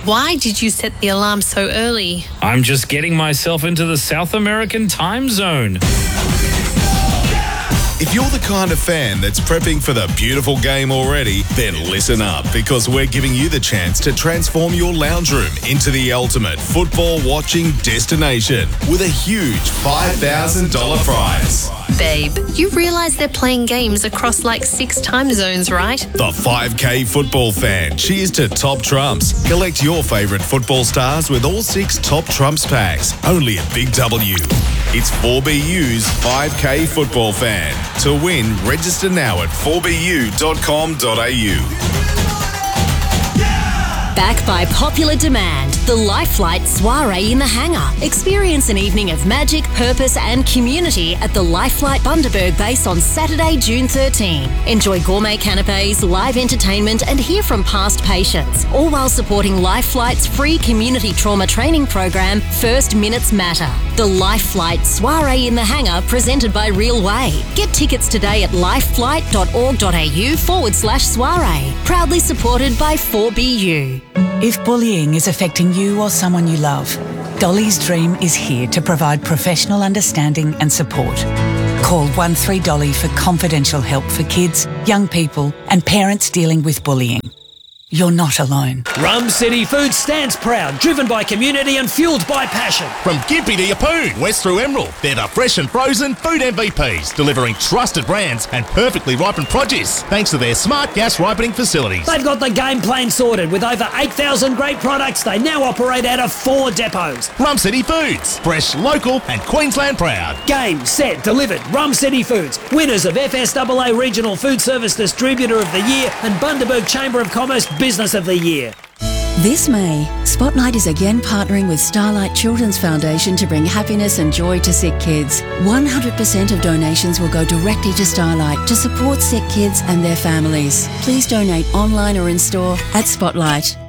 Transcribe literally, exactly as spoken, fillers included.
Why did you set the alarm so early? I'm just getting myself into the South American time zone. If you're the kind of fan that's prepping for the beautiful game already, then listen up, because we're giving you the chance to transform your lounge room into the ultimate football watching destination with a huge five thousand dollars prize. Babe, you realise they're playing games across like six time zones, right? The five K football fan. Cheers to Top Trumps. Collect your favourite football stars with all six Top Trumps packs. Only at Big W. It's four B U's five K football fan. To win, register now at four b u dot com dot a u. Back by popular demand, the Life Flight Soiree in the Hangar. Experience an evening of magic, purpose and community at the Life Flight Bundaberg base on Saturday, June thirteenth. Enjoy gourmet canapes, live entertainment and hear from past patients, all while supporting Life Flight's free community trauma training program, First Minutes Matter. The Life Flight Soiree in the Hangar, presented by Real Way. Get tickets today at lifeflight.org.au forward slash soiree. Proudly supported by four B U. If bullying is affecting you or someone you love, Dolly's Dream is here to provide professional understanding and support. Call one three Dolly for confidential help for kids, young people and parents dealing with bullying. You're not alone. Rum City Foods stands proud, driven by community and fuelled by passion. From Gympie to Yeppoon, west through Emerald, they're the fresh and frozen food M V Ps, delivering trusted brands and perfectly ripened produce, thanks to their smart gas ripening facilities. They've got the game plan sorted. With over eight thousand great products, they now operate out of four depots. Rum City Foods, fresh, local and Queensland proud. Game, set, delivered. Rum City Foods, winners of F S A A Regional Food Service Distributor of the Year and Bundaberg Chamber of Commerce Business of the Year. This May, Spotlight is again partnering with Starlight Children's Foundation to bring happiness and joy to sick kids. one hundred percent of donations will go directly to Starlight to support sick kids and their families. Please donate online or in store at Spotlight.